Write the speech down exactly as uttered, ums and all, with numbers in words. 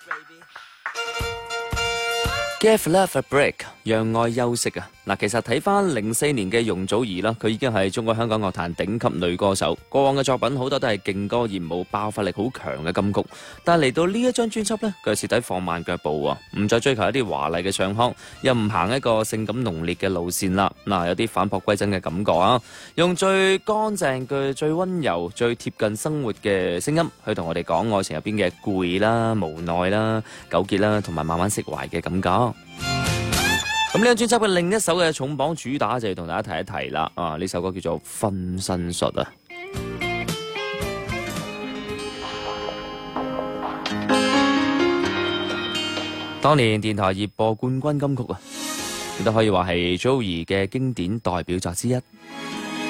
Give love a break， 讓愛休息啊！嗱，其實睇翻零四年嘅容祖兒啦，佢已經係中國香港樂壇頂級女歌手。過往嘅作品好多都係勁歌熱舞、爆發力好強嘅金曲，但係嚟到呢一張專輯呢，佢徹底放慢腳步啊，唔再追求一啲華麗嘅唱腔，又唔行一個性感濃烈嘅路線啦。嗱，有啲返璞歸真嘅感覺啊！用最乾淨嘅、最溫柔、最貼近生活嘅聲音去同我哋講愛情入邊嘅攰啦、無奈啦、糾結啦，同埋慢慢釋懷嘅感覺。咁呢張專輯嘅另一首嘅重磅主打就要同大家提一提啦，啊，呢首歌叫做《分身術》啊。當年電台熱播冠軍金曲啊，亦都可以話係 Joey 嘅經典代表作之一。